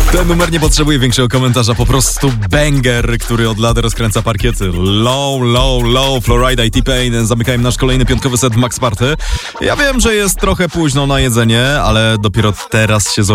Ten numer nie potrzebuje większego komentarza, po prostu banger, który od lat rozkręca parkiety. Low, Florida i T-Pain zamykają nasz kolejny piątkowy set w Max Party. Ja wiem, że jest trochę późno na jedzenie, ale dopiero teraz się